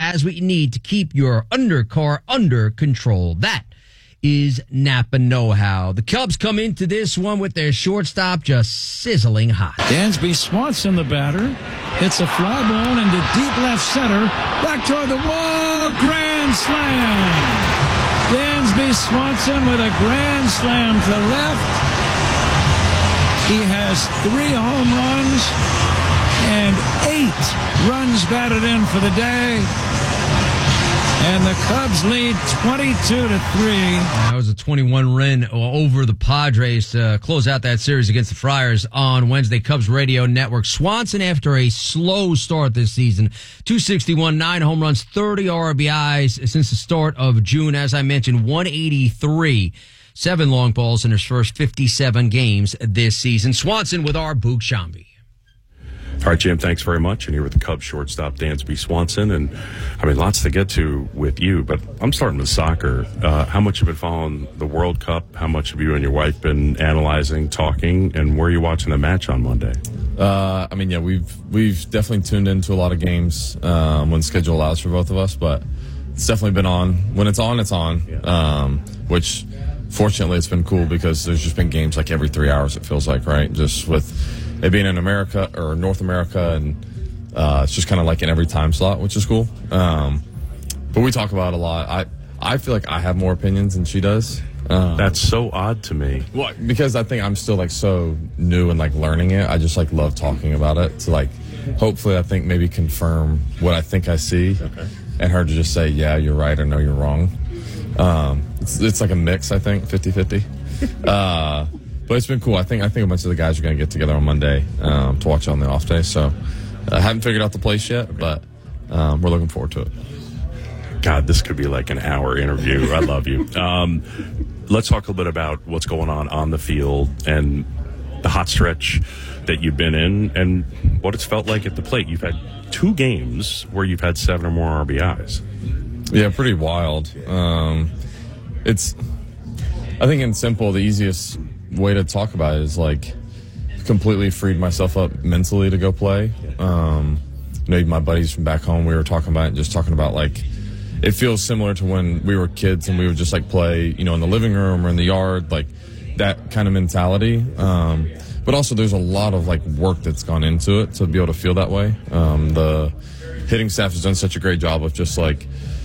has what you need to keep your undercar under control. That is Napa Know-How. The Cubs come into this one with their shortstop just sizzling hot. Dansby Swanson, the batter, hits a fly ball into deep left center, back toward the wall, grand slam. Dansby Swanson with a grand slam to left. He has 3 home runs and 8 runs batted in for the day. And the Cubs lead 22-3. That was a 21 run over the Padres to close out that series against the Friars on Wednesday. Cubs Radio Network. Swanson, after a slow start this season, 261, 9 home runs, 30 RBIs since the start of June. As I mentioned, 183. 7 long balls in his first 57 games this season. Swanson with our Boog Shambi. All right, Jim, thanks very much. And here with the Cubs shortstop, Dansby Swanson. And, I mean, lots to get to with you, but I'm starting with soccer. How much have you been following the World Cup? How much have you and your wife been analyzing, talking, and where are you watching the match on Monday? We've definitely tuned into a lot of games when the schedule allows for both of us, but it's definitely been on. When it's on, it's on, which fortunately it's been cool because there's just been games like every 3 hours, it feels like, right? Just with it being in America or North America, and it's just kind of like in every time slot, which is cool. But we talk about it a lot. I feel like I have more opinions than she does. That's so odd to me. Well, because I think I'm still like so new and like learning it. I just like love talking about it to like hopefully I think maybe confirm what I think I see, and her to just say, yeah, you're right, or no, you're wrong. It's like a mix, I think, 50-50. But it's been cool. I think a bunch of the guys are going to get together on Monday to watch it on the off day. So I haven't figured out the place yet, but we're looking forward to it. God, this could be like an hour interview. I love you. Let's talk a little bit about what's going on the field and the hot stretch that you've been in and what it's felt like at the plate. You've had 2 games where you've had 7 or more RBIs. Yeah, pretty wild. I think in simple, the easiest way to talk about it is like completely freed myself up mentally to go play. My buddies from back home, we were talking about like it feels similar to when we were kids and we would just like play, in the living room or in the yard, like that kind of mentality. But also there's a lot of like work that's gone into it to be able to feel that way. The hitting staff has done such a great job of just like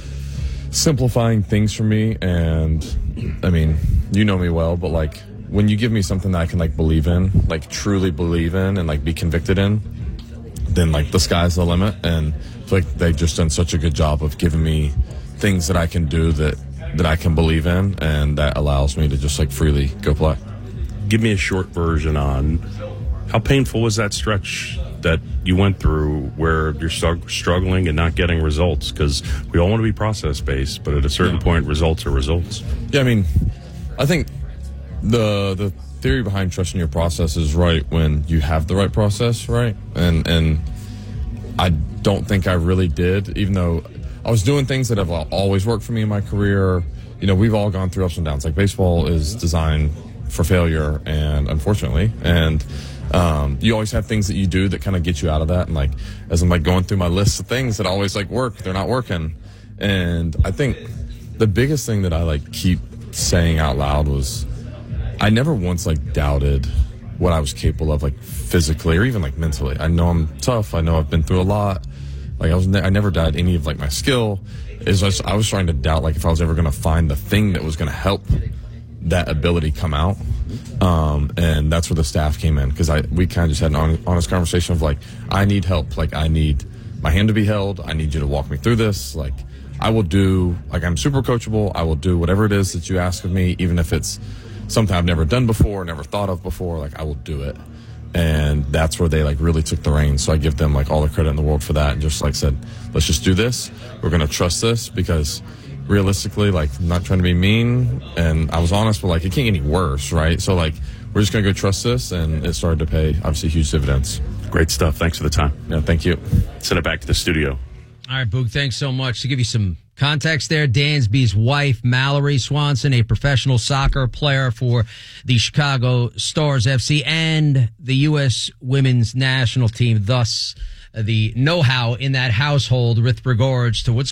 simplifying things for me. And I mean, you know me well, but like when you give me something that I can like believe in, like truly believe in and like be convicted in, then like the sky's the limit. And I feel like they've just done such a good job of giving me things that I can do that I can believe in, and that allows me to just like freely go play. Give me a short version on how painful was that stretch that you went through where you're struggling and not getting results, because we all want to be process-based, but at a certain point, results are results. Yeah, I mean, I think the theory behind trusting your process is right when you have the right process, right? And I don't think I really did, even though I was doing things that have always worked for me in my career. We've all gone through ups and downs. Like baseball is designed for failure, and unfortunately, and you always have things that you do that kind of get you out of that. And like, as I'm like going through my list of things that always like work, they're not working. And I think the biggest thing that I like keep saying out loud was I never once like doubted what I was capable of, like physically or even like mentally. I know I'm tough. I know I've been through a lot. Like I never doubted any of like my skill. I was trying to doubt like if I was ever going to find the thing that was going to help that ability come out. And that's where the staff came in, because we kind of just had an honest conversation of like, I need help. Like I need my hand to be held. I need you to walk me through this. Like I will do, like I'm super coachable. I will do whatever it is that you ask of me, even if it's something I've never done before, never thought of before, like I will do it. And that's where they like really took the reins. So I give them like all the credit in the world for that, and just like said, let's just do this. We're going to trust this, because realistically, like I'm not trying to be mean, and I was honest, but like it can't get any worse, right? So like we're just going to go trust this, and it started to pay obviously huge dividends. Great stuff. Thanks for the time. Yeah, thank you. Send it back to the studio. All right, Boog, thanks so much. To give you some context there, Dansby's wife, Mallory Swanson, a professional soccer player for the Chicago Stars FC and the U.S. women's national team. Thus, the know-how in that household with regards to what's